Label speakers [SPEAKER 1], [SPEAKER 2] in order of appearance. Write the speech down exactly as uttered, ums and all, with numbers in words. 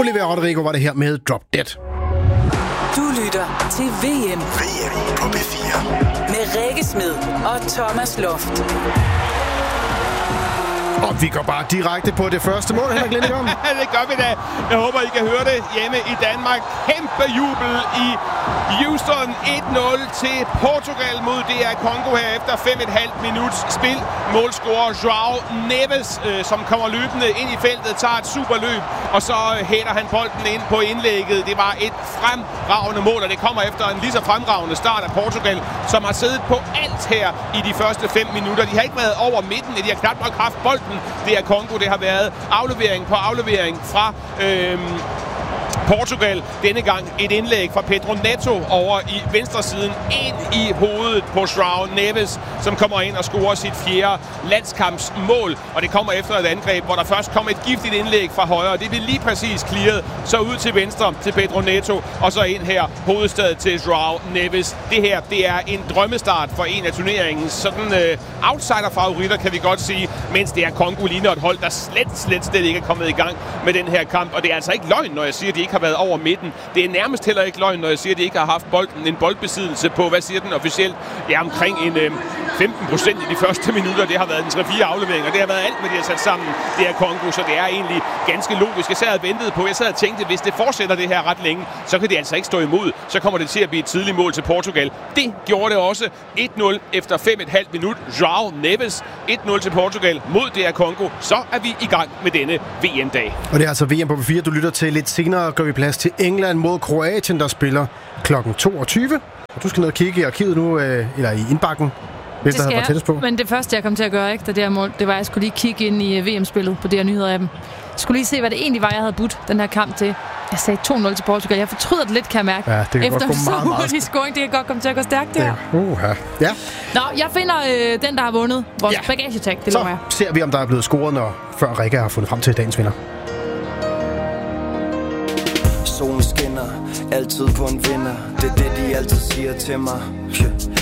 [SPEAKER 1] Olivia Rodrigo var det her med Drop Dead.
[SPEAKER 2] Du lytter til V M.
[SPEAKER 3] V M på P fire.
[SPEAKER 2] Med Rikke Smed og Thomas Loft.
[SPEAKER 1] Og vi går bare direkte på det første mål, Henrik Lindegaard.
[SPEAKER 4] Det gør vi da. Jeg håber, I kan høre det hjemme i Danmark. Kæmpe jubel i Houston. et nul til Portugal mod D R Congo her efter fem komma fem minuts spil. Målscorer João Neves, øh, som kommer løbende ind i feltet, tager et superløb, og så hætter han bolden ind på indlægget. Det var et fremragende mål, og det kommer efter en lige så fremragende start af Portugal, som har siddet på alt her i de første fem minutter. De har ikke været over midten, de har knap nok haft bolden. Det er Congo, det har været aflevering på aflevering fra øhm, Portugal. Denne gang et indlæg fra Pedro Neto over i venstresiden ind i hovedet på João Neves, som kommer ind og scorer sit fjerde landskampsmål. Og det kommer efter et angreb, hvor der først kom et giftigt indlæg fra højre. Det blev lige præcis clearet. Så ud til venstre til Pedro Neto, og så ind her hovedstadet til João Neves. Det her, det er en drømmestart for en af turneringens sådan øh, outsider-favoritter, kan vi godt sige. Mens det er Congo ligner et hold, der slet, slet, slet ikke er kommet i gang med den her kamp. Og det er altså ikke løgn, når jeg siger, at de ikke har været over midten. Det er nærmest heller ikke løgn, når jeg siger, at de ikke har haft bolden, en boldbesiddelse på, hvad siger den officielt? Det er omkring en øh, femten procent i de første minutter. Det har været en tre fire afleveringer. Det har været alt, hvad de har sat sammen. Det er Congo, så det er egentlig ganske logisk. Jeg sad og ventede på, jeg sad og tænkte, hvis det fortsætter det her ret længe, så kan det altså ikke stå imod. Så kommer det til at blive et tidligt mål til Portugal. Det gjorde det også. et nul efter fem komma fem minut. João Neves. et nul til Portugal mod D R Congo. Så er vi i gang med denne V M-dag.
[SPEAKER 1] Og det er altså V M på P fire, du lytter til. Lidt senere gør vi plads til England mod Kroatien, der spiller klokken toogtyve. Og du skal ned og kigge i arkivet nu, øh, eller i indbakken.
[SPEAKER 5] Det skal jeg, på. Men det første, jeg kom til at gøre, ikke, da det her mål, det var, at jeg skulle lige kigge ind i V M-spillet på det her nyheder af dem. Jeg skulle lige se, hvad det egentlig var, jeg havde budt den her kamp til. Jeg sagde to nul til Portugal. Jeg fortryder det lidt, kan jeg mærke.
[SPEAKER 1] Ja, det kan
[SPEAKER 5] efter
[SPEAKER 1] godt gå meget, meget.
[SPEAKER 5] Efter scoring, det kan godt komme til at gå stærkt, det her.
[SPEAKER 1] Uh-huh. Ja.
[SPEAKER 5] Nå, jeg finder øh, den, der har vundet vores
[SPEAKER 1] ja.
[SPEAKER 5] bagagetag. Det
[SPEAKER 1] så
[SPEAKER 5] lover jeg.
[SPEAKER 1] Ser vi, om der er blevet scoret, når før Rikke har fundet frem til dagens vinder.
[SPEAKER 6] Solen skinner, altid på en vinder. Det er det, de altid siger til mig.